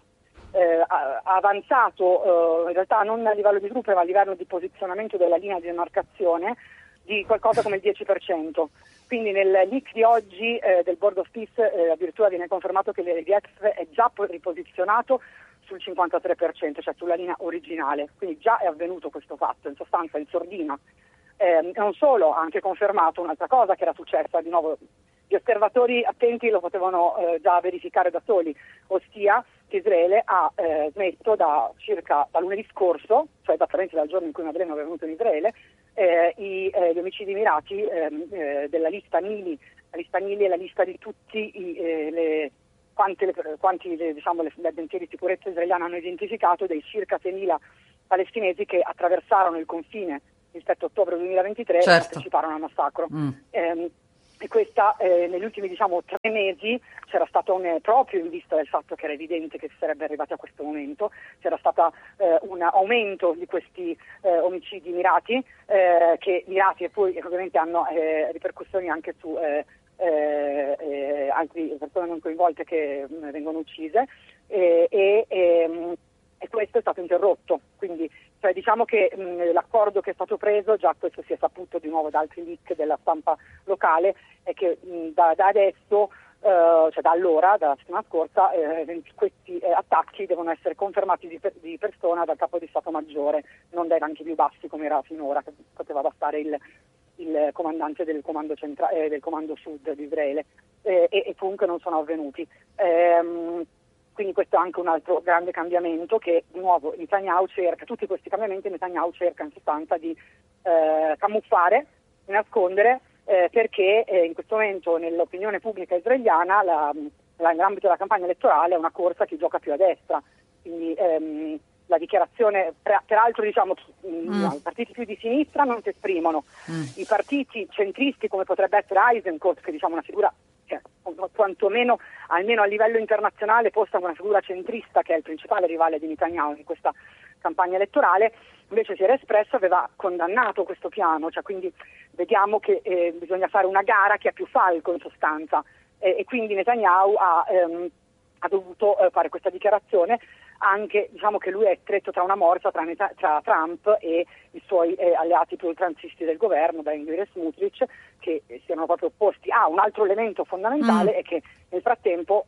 ha avanzato in realtà non a livello di truppe ma a livello di posizionamento della linea di demarcazione di qualcosa come il 10%. Quindi nel leak di oggi del Board of Peace addirittura viene confermato che l'IDF è già riposizionato sul 53%, cioè sulla linea originale, quindi già è avvenuto questo fatto, in sostanza in sordina. Non solo, ha anche confermato un'altra cosa che era successa, di nuovo gli osservatori attenti lo potevano già verificare da soli, ossia che Israele ha smesso da lunedì scorso, cioè esattamente dal giorno in cui Madeleine è venuto in Israele, gli omicidi mirati della lista Nili. La lista Nili è la lista di tutti quanti le agenzie di sicurezza israeliane hanno identificato dei circa 6.000 palestinesi che attraversarono il confine il 7 ottobre 2023 e parteciparono al massacro. E questa negli ultimi 3 mesi c'era stato proprio in vista del fatto che era evidente che si sarebbe arrivati a questo momento, c'era stato un aumento di questi omicidi mirati e poi ovviamente hanno ripercussioni anche su altre persone non coinvolte che vengono uccise e questo è stato interrotto, quindi diciamo che l'accordo che è stato preso, già questo si è saputo di nuovo da altri leak della stampa locale, è che da adesso, da allora, dalla settimana scorsa, questi attacchi devono essere confermati di persona dal capo di Stato Maggiore, non dai ranchi più bassi come era finora, che poteva bastare il comandante del comando del comando sud di Israele, e comunque non sono avvenuti. Quindi questo è anche un altro grande cambiamento che di nuovo Netanyahu cerca, tutti questi cambiamenti Netanyahu cerca in sostanza di camuffare, di nascondere, perché in questo momento nell'opinione pubblica israeliana nell'ambito della campagna elettorale è una corsa che gioca più a destra, quindi la dichiarazione, peraltro i partiti più di sinistra non si esprimono, i partiti centristi come potrebbe essere Eisenkot, che una figura quantomeno almeno a livello internazionale posta come una figura centrista che è il principale rivale di Netanyahu in questa campagna elettorale, invece si era espresso, aveva condannato questo piano, quindi vediamo che bisogna fare una gara che ha più falco in sostanza, e quindi Netanyahu ha dovuto fare questa dichiarazione, anche che lui è stretto tra una morsa tra Trump e i suoi alleati più oltranzisti del governo, Ben Gvir e Smotrich, che si erano proprio opposti. Un altro elemento fondamentale è che nel frattempo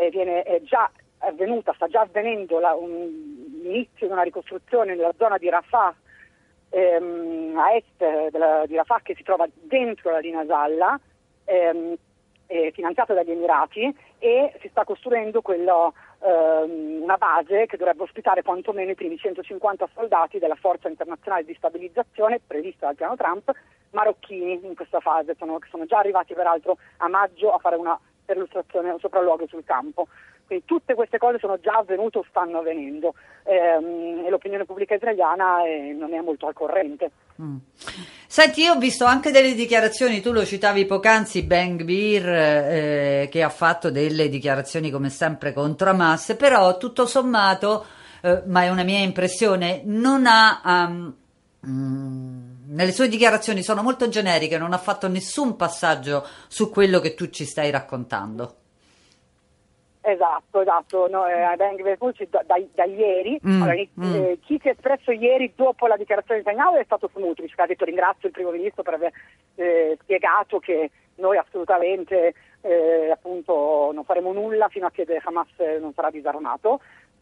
sta già avvenendo l'inizio di una ricostruzione nella zona di Rafah, a est di Rafah, che si trova dentro la linea gialla, finanziata dagli Emirati, e si sta costruendo una base che dovrebbe ospitare quantomeno i primi 150 soldati della Forza Internazionale di Stabilizzazione prevista dal piano Trump, marocchini in questa fase, che sono già arrivati peraltro a maggio a fare una perlustrazione, un sopralluogo sul campo. Quindi tutte queste cose sono già avvenute o stanno avvenendo, e l'opinione pubblica israeliana non è molto al corrente. Senti, io ho visto anche delle dichiarazioni, tu lo citavi poc'anzi, Ben Gvir, che ha fatto delle dichiarazioni come sempre contro Hamas, però tutto sommato, ma è una mia impressione, non ha... nelle sue dichiarazioni sono molto generiche, non ha fatto nessun passaggio su quello che tu ci stai raccontando. Esatto. Ben Gvir da ieri, chi si è espresso ieri dopo la dichiarazione di Netanyahu è stato Smotrich, che ha detto: ringrazio il primo ministro per aver spiegato che noi assolutamente appunto non faremo nulla fino a che Hamas non sarà disarmato.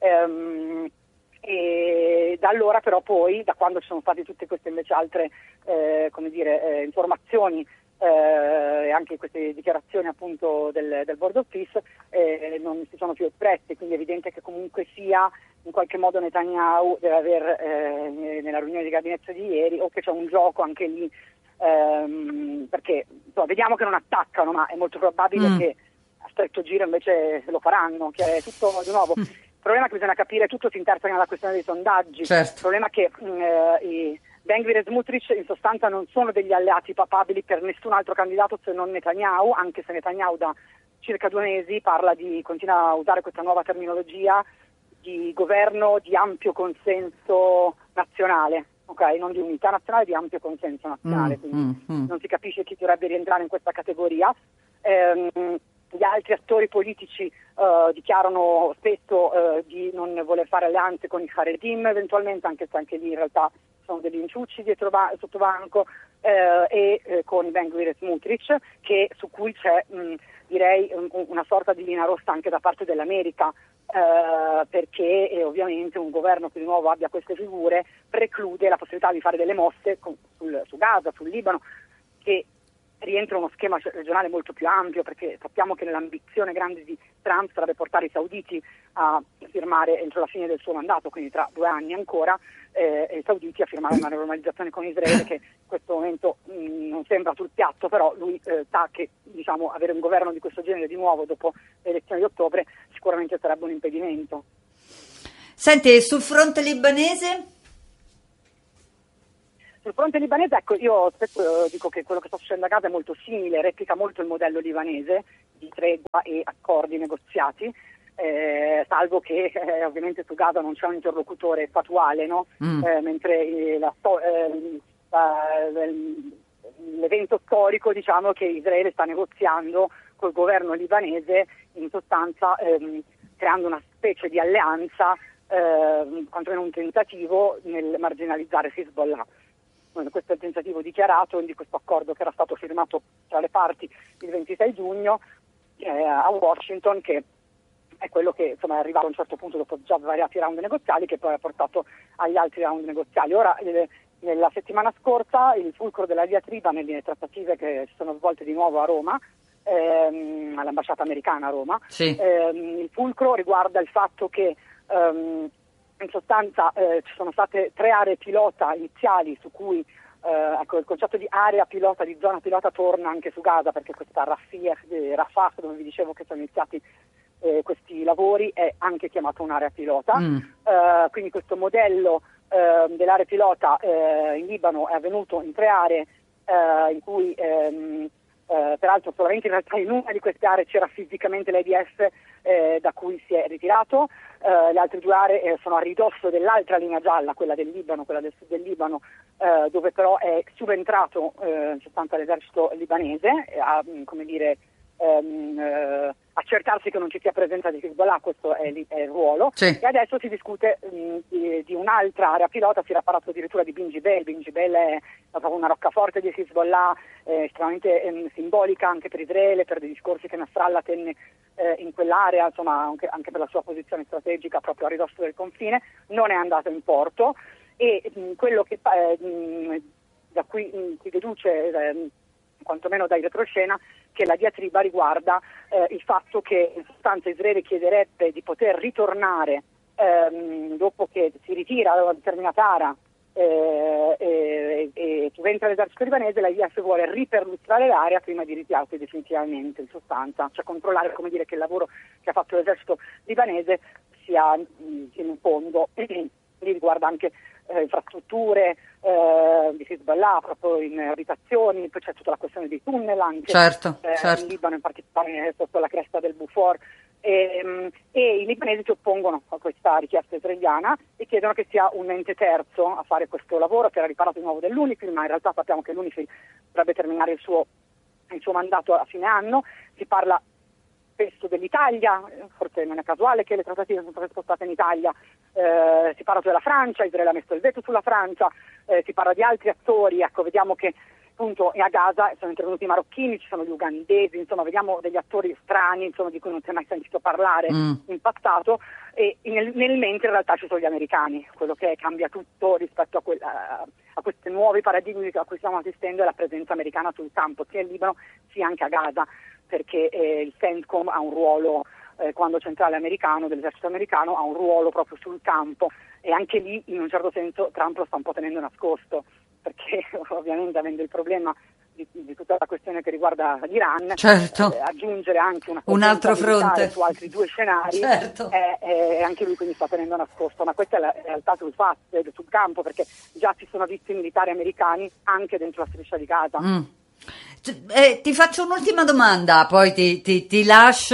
E da allora però poi, da quando ci sono state tutte queste invece altre informazioni e anche queste dichiarazioni appunto del Board of Peace, non si sono più espresse, quindi è evidente che comunque sia in qualche modo Netanyahu deve aver nella riunione di gabinetto di ieri, o che c'è un gioco anche lì, perché vediamo che non attaccano, ma è molto probabile che a stretto giro invece lo faranno, che è tutto di nuovo. Il problema è che bisogna capire, tutto si interseca nella questione dei sondaggi. Certo. Il problema è che Ben Gvir e Smotrich in sostanza non sono degli alleati papabili per nessun altro candidato se non Netanyahu, anche se Netanyahu da circa 2 mesi continua a usare questa nuova terminologia di governo di ampio consenso nazionale, non di unità nazionale, di ampio consenso nazionale, quindi non si capisce chi dovrebbe rientrare in questa categoria. Gli altri attori politici dichiarano spesso di non voler fare alleanze con i Haredim eventualmente, anche se anche lì in realtà sono degli inciucci sotto banco, e con Ben-Gvir e Smotrich, su cui c'è direi una sorta di linea rossa anche da parte dell'America, perché ovviamente un governo che di nuovo abbia queste figure preclude la possibilità di fare delle mosse su Gaza, sul Libano, che rientra uno schema regionale molto più ampio, perché sappiamo che nell'ambizione grande di Trump sarebbe portare i sauditi a firmare entro la fine del suo mandato, quindi tra 2 anni ancora, i sauditi a firmare una normalizzazione con Israele che in questo momento non sembra sul piatto, però lui sa che avere un governo di questo genere di nuovo dopo le elezioni di ottobre sicuramente sarebbe un impedimento. Senti, sul fronte libanese? Sul fronte libanese, ecco, io spesso dico che quello che sta succedendo a Gaza è molto simile, replica molto il modello libanese di tregua e accordi negoziati, salvo che ovviamente su Gaza non c'è un interlocutore fattuale, no? Mentre l'evento storico, che Israele sta negoziando col governo libanese, in sostanza creando una specie di alleanza, quantomeno un tentativo nel marginalizzare Hezbollah. Questo è il tentativo dichiarato di questo accordo che era stato firmato tra le parti il 26 giugno a Washington, che è quello che è arrivato a un certo punto dopo già svariati round negoziali, che poi ha portato agli altri round negoziali. Ora, nella settimana scorsa, il fulcro della diatriba nelle trattative che si sono svolte di nuovo a Roma, all'ambasciata americana a Roma, sì. Il fulcro riguarda il fatto che in sostanza ci sono state 3 aree pilota iniziali su cui il concetto di area pilota, di zona pilota torna anche su Gaza, perché questa Rafah, dove vi dicevo che sono iniziati questi lavori, è anche chiamato un'area pilota. Quindi questo modello dell'area pilota in Libano è avvenuto in 3 aree in cui peraltro solamente in realtà in una di queste aree c'era fisicamente l'IDF da cui si è ritirato. Le altre 2 aree sono a ridosso dell'altra linea gialla, quella del Libano, quella del sud del Libano, dove però è subentrato in sostanza l'esercito libanese accertarsi che non ci sia presenza di Hezbollah, questo è il ruolo. Sì. E adesso si discute di un'altra area pilota, si era parlato addirittura di Bin Jibel. Bin Jibel è una roccaforte di Hezbollah, estremamente simbolica anche per Israele, per dei discorsi che Nasrallah tenne in quell'area, anche per la sua posizione strategica proprio a ridosso del confine. Non è andato in porto, e quello che da cui si deduce, quantomeno dai retroscena, che la diatriba riguarda il fatto che in sostanza Israele chiederebbe di poter ritornare dopo che si ritira da una determinata area e subentra l'esercito libanese. La IDF vuole riperlustrare l'area prima di ritirarsi definitivamente, in sostanza, cioè controllare che il lavoro che ha fatto l'esercito libanese sia in fondo. Lì riguarda anche infrastrutture di Hezbollah, proprio in abitazioni, poi c'è tutta la questione dei tunnel anche, certo. in Libano, in particolare sotto la cresta del Bufor, e i libanesi si oppongono a questa richiesta israeliana e chiedono che sia un ente terzo a fare questo lavoro, che era riparato di nuovo dell'UNIFIL, ma in realtà sappiamo che l'UNIFIL dovrebbe terminare il suo mandato a fine anno. Si parla spesso dell'Italia, forse non è casuale che le trattative sono state spostate in Italia. Si parla della Francia, Israele ha messo il veto sulla Francia, si parla di altri attori. Ecco, vediamo che appunto a Gaza sono intervenuti i marocchini, ci sono gli ugandesi, insomma vediamo degli attori strani, di cui non si è mai sentito parlare in passato, e nel mentre in realtà ci sono gli americani. Quello che cambia tutto rispetto a questi nuovi paradigmi a cui stiamo assistendo è la presenza americana sul campo, sia in Libano sia anche a Gaza, perché il CENTCOM ha un ruolo, quando centrale americano, dell'esercito americano, ha un ruolo proprio sul campo, e anche lì in un certo senso Trump lo sta un po' tenendo nascosto, perché ovviamente avendo il problema di tutta la questione che riguarda l'Iran, certo. Aggiungere anche un altro fronte su altri 2 scenari, certo. Anche lui quindi sta tenendo nascosto, ma questa è la realtà sul campo, perché già ci sono visti militari americani anche dentro la striscia di Gaza. Ti faccio un'ultima domanda, poi ti lascio.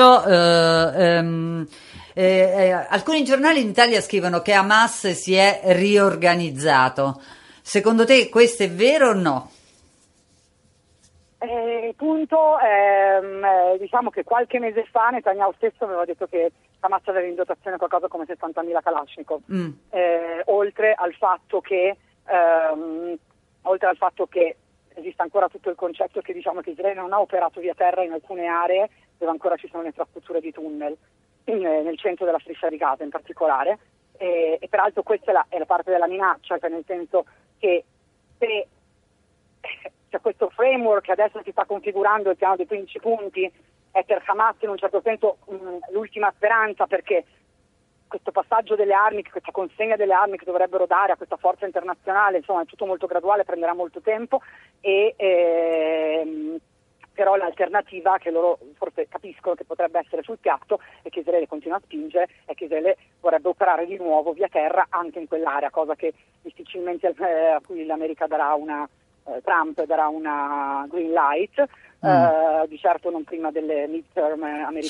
Alcuni giornali in Italia scrivono che Hamas si è riorganizzato. Secondo te questo è vero o no? Il punto diciamo che qualche mese fa Netanyahu stesso aveva detto che Hamas aveva in dotazione qualcosa come 60.000 Kalashnikov, oltre al fatto che esiste ancora tutto il concetto che diciamo che Israele non ha operato via terra in alcune aree dove ancora ci sono le infrastrutture di tunnel, nel centro della striscia di Gaza in particolare, e peraltro questa è la parte della minaccia, cioè nel senso che se c'è questo framework che adesso si sta configurando, il piano dei 15 punti, è per Hamas in un certo senso l'ultima speranza, perché questo passaggio delle armi, questa consegna delle armi che dovrebbero dare a questa forza internazionale, insomma è tutto molto graduale, prenderà molto tempo, però l'alternativa che loro forse capiscono che potrebbe essere sul piatto e che Israele continua a spingere è che Israele vorrebbe operare di nuovo via terra anche in quell'area, cosa che difficilmente a cui l'America darà Trump darà una green light, di certo non prima delle midterm americane.